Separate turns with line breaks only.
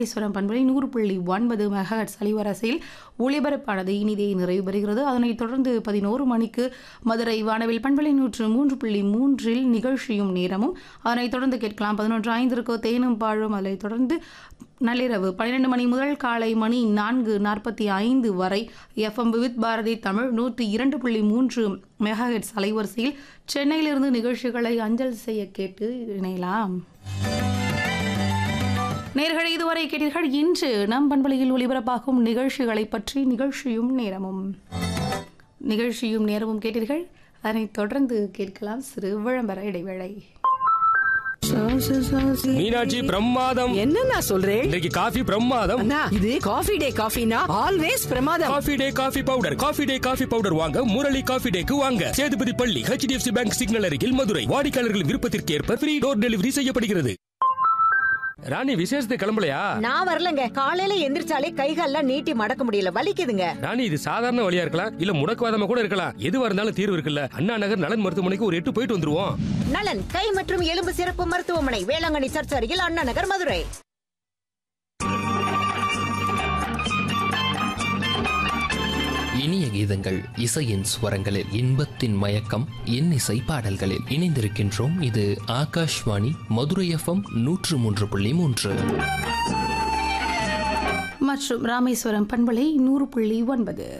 ஈஸ்வரம் பண்பலை 100.9 மெகாஹெர்ட்ஸ் அலைவரிசையில் ஒளிபரப்பானது இனிதே நிறைவு பெறுகிறது. அதனைத் தொடர்ந்து 11 மணிக்கு மதுரை வானவில் பண்பலை 103.3 நிகழ்ச்சியும் நேரமும். அதனைத் தொடர்ந்து கேட்கலாம் 11:05 தேனும் பாழும். அதனைத் தொடர்ந்து நள்ளிரவு 12 மணி முதல் காலை மணி 4:45 வரை FM with Bharathi Tamil 102.3 megahertz அலைவரிசையில் சென்னையிலிருந்து நிகழ்ச்சிகளை அஞ்சல் செய்ய கேட்டு இணையலாம். நேயர்களே, இதுவரை கேட்டீர்கள் இன்று நம் பண்பலையில் ஒளிபரப்பாகும் நிகழ்ச்சிகளை பற்றி நிகழ்ச்சியும் நேரமும் கேட்டீர்கள். அதனைத் தொடர்ந்து கேட்கலாம் சிறு விளம்பர இடைவேளை.
மீனாட்சி பிரமாதம்.
என்ன சொல்றேன்?
இன்னைக்கு காஃபி பிரமாதம்.
இது காஃபி டே காஃபினா ஆல்வேஸ் பிரமாதம்.
காஃபி டே காஃபி பவுடர் வாங்க முரளி காஃபி டேக்கு வாங்க. சேதுபதி பள்ளி, HDFC பேங்க் சிக்னல் அருகில், மதுரை. வாடிக்கையாளர்கள் விருப்பத்திற்கு ஏற்ப ஃப்ரீ டோர் டெலிவரி செய்யப்படுகிறது. ராணி, விசேஷத்தை கிளம்பலையா?
நான் வரலங்க. காலையில எந்திரிச்சாலே கைகால்லாம் நீட்டி மடக்க முடியல, வலிக்குதுங்க.
ராணி, இது சாதாரண வழியா இருக்கலாம், இல்ல முடக்குவாதமா கூட இருக்கலாம். எதுவா இருந்தாலும் தீர்வு இருக்குல்ல. அண்ணா நகர் நலன் மருத்துவமனைக்கு ஒரு 8 போயிட்டு வந்துருவோம்.
நலன் கை மற்றும் எலும்பு சிறப்பு மருத்துவமனை, வேளாங்கண்ணி சர்ச் அருகில், அண்ணா நகர், மதுரை.
இனிய கீதங்கள், இசையின் ஸ்வரங்களில், இன்பத்தின் மயக்கம், இன்னிசை பாடல்களில் இணைந்திருக்கின்றோம். இது ஆகாஷ்வாணி மதுரை FM 103.3
மற்றும் ராமேஸ்வரம் பண்பலை 100.9.